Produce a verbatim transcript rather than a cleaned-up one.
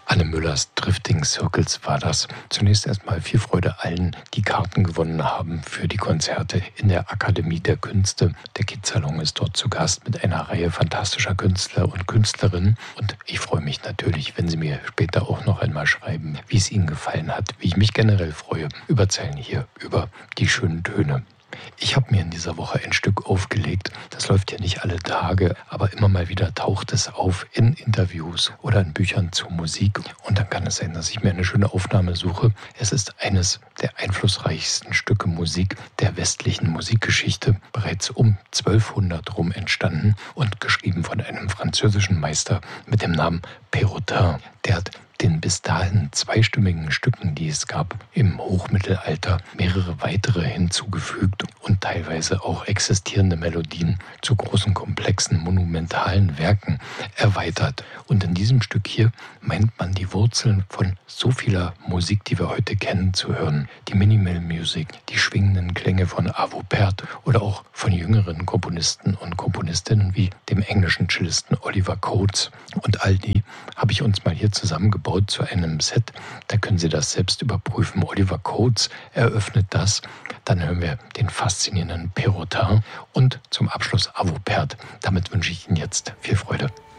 Anne Müllers Drifting Circles war das. Zunächst erstmal viel Freude allen, die Karten gewonnen haben für die Konzerte in der Akademie der Künste. Der Kids-Salon ist dort zu Gast mit einer Reihe fantastischer Künstler und Künstlerinnen. Und ich freue mich natürlich, wenn Sie mir später auch noch einmal schreiben, wie es Ihnen gefallen hat, wie ich mich generell freue über Zeilen hier, über die schönen Töne. Ich habe mir in dieser Woche ein Stück aufgelegt. Das läuft ja nicht alle Tage, aber immer mal wieder taucht es auf in Interviews oder in Büchern zu Musik. Und dann kann es sein, dass ich mir eine schöne Aufnahme suche. Es ist eines der einflussreichsten Stücke Musik der westlichen Musikgeschichte, bereits um zwölfhundert rum entstanden und geschrieben von einem französischen Meister mit dem Namen Perrotin. Der hat den bis dahin zweistimmigen Stücken, die es gab, im Hochmittelalter mehrere weitere hinzugefügt und teilweise auch existierende Melodien zu großen, komplexen, monumentalen Werken erweitert. Und in diesem Stück hier meint man die Wurzeln von so vieler Musik, die wir heute kennen, zu hören. Die Minimal Music, die schwingenden Klänge von Arvo Pärt oder auch von jüngeren Komponisten und Komponistinnen wie dem englischen Cellisten Oliver Coates. Und all die habe ich uns mal hier zusammengebaut zu einem Set. Da können Sie das selbst überprüfen. Oliver Coates eröffnet das. Dann hören wir den faszinierenden Perrotin und zum Abschluss Arvo Pärt. Damit wünsche ich Ihnen jetzt viel Freude.